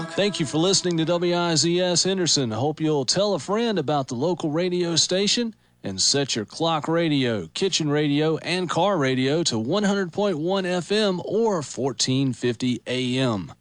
Thank you for listening to WIZS Henderson. Hope you'll tell a friend about the local radio station and set your clock radio, kitchen radio, and car radio to 100.1 FM or 1450 AM.